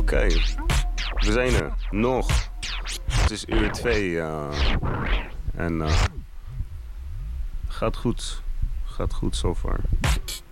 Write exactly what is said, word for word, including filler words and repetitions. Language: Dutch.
Oké, we zijn er. Nog. Het is uur twee. Uh, en uh, gaat goed. Gaat goed zover.